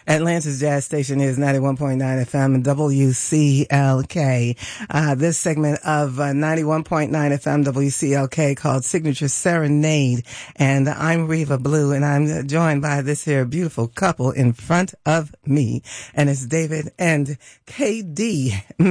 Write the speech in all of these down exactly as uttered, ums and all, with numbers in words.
Atlanta's Jazz Station is ninety-one point nine F M and W C L K. Uh, this segment of uh, ninety-one point nine F M W C L K called Signature Serenade. And I'm Reva Blue, and I'm joined by this here beautiful couple in front of me. And it's David and K D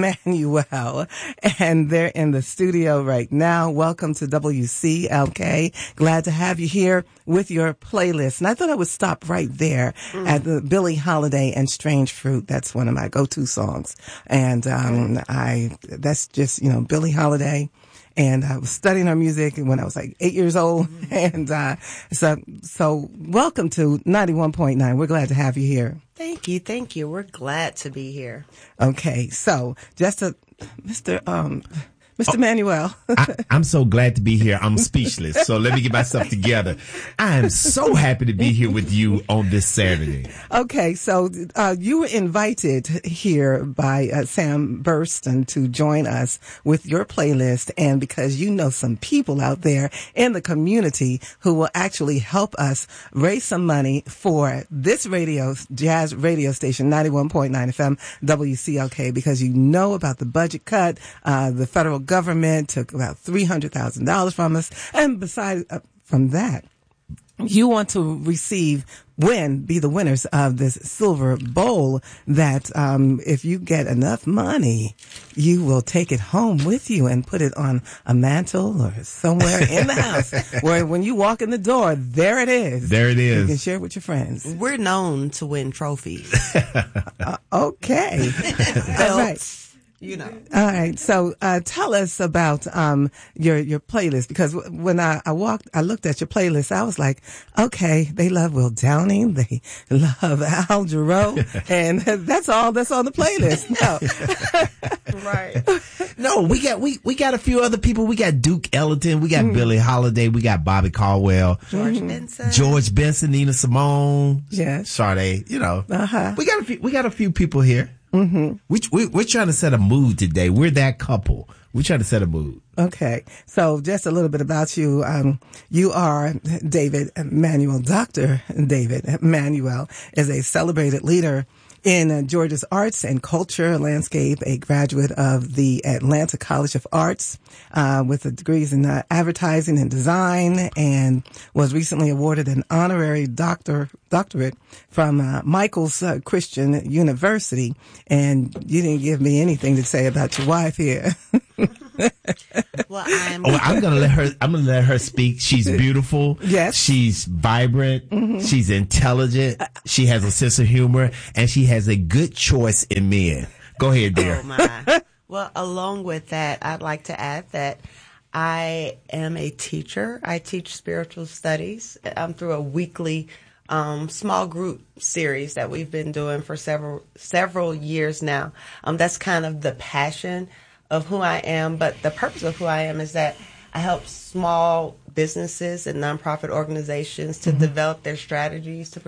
Manuel. And they're in the studio right now. Welcome to W C L K. Glad to have you here with your playlist. And I thought I would stop right there mm. at the Billie Holiday and Strange Fruit. That's one of my go-to songs. And, um, I, that's just, you know, Billie Holiday. And I was studying her music when I was like eight years old. Mm. And, uh, so, so welcome to ninety-one point nine. We're glad to have you here. Thank you. Thank you. We're glad to be here. Okay. So just a, Mister Um, Mister Oh, Manuel. I, I'm so glad to be here. I'm speechless. So let me get myself together. I am so happy to be here with you on this Saturday. Okay, so uh, you were invited here by uh, Sam Burston to join us with your playlist, and because you know some people out there in the community who will actually help us raise some money for this radio, jazz radio station, ninety-one point nine F M, W C L K, because you know about the budget cut, uh, the federal government took about three hundred thousand dollars from us. And besides uh, from that, you want to receive, win, be the winners of this silver bowl that, um, if you get enough money, you will take it home with you and put it on a mantle or somewhere in the house where when you walk in the door, there it is. There it is. You can share it with your friends. We're known to win trophies. uh, okay. All right. You know. All right. So, uh, tell us about, um, your, your playlist, because w- when I, I walked, I looked at your playlist, I was like, okay, they love Will Downing. They love Al Jarreau. And that's all that's on the playlist. No. Right. No, we got, we, we got a few other people. We got Duke Ellington. We got mm. Billie Holiday. We got Bobby Caldwell. George mm-hmm. Benson. George Benson, Nina Simone. Yes. Sade, you know. Uh-huh. We got a few, we got a few people here. Mm-hmm. We, we, we're trying to set a mood today. We're that couple. We're trying to set a mood. Okay. So just a little bit about you. Um, you are David Manuel. Doctor David Manuel is a celebrated leader in uh, Georgia's arts and culture landscape, a graduate of the Atlanta College of Arts, uh, with degrees in uh, advertising and design, and was recently awarded an honorary doctor, doctorate from uh, Michael's uh, Christian University. And you didn't give me anything to say about your wife here. Well, I'm. Oh, I'm gonna let her. I'm gonna let her speak. She's beautiful. Yes. She's vibrant. Mm-hmm. She's intelligent. She has a sense of humor, and she has a good choice in men. Go ahead, dear. Oh my. Well, along with that, I'd like to add that I am a teacher. I teach spiritual studies. I'm through a weekly um, small group series that we've been doing for several several years now. Um, that's kind of the passion of who I am, but the purpose of who I am is that I help small businesses and nonprofit organizations to mm-hmm. develop their strategies to